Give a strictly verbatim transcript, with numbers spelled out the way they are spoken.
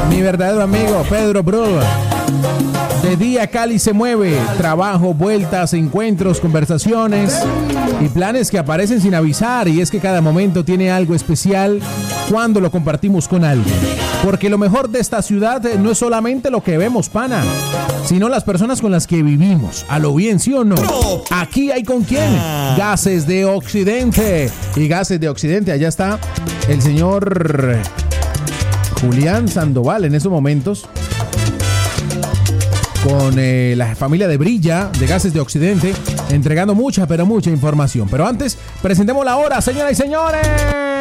Mi verdadero amigo Pedro Brul. De día Cali se mueve, trabajo, vueltas, encuentros, conversaciones y planes que aparecen sin avisar, y es que cada momento tiene algo especial cuando lo compartimos con alguien. Porque lo mejor de esta ciudad no es solamente lo que vemos, pana, sino las personas con las que vivimos. A lo bien, ¿sí o no? Aquí hay con quién. Gases de Occidente. Y Gases de Occidente, allá está el señor Julián Sandoval en esos momentos, con eh, la familia de Brilla, de Gases de Occidente, entregando mucha, pero mucha información. Pero antes, presentemos la hora, señoras y señores.